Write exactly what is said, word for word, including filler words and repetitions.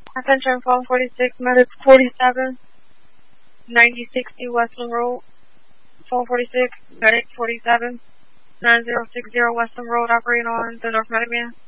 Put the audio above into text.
Attention, phone forty-six, medic forty-seven, ninety sixty Westland Road. Phone forty-six, medic forty-seven, nine zero six zero Westland Road, operating on the North Medic Man.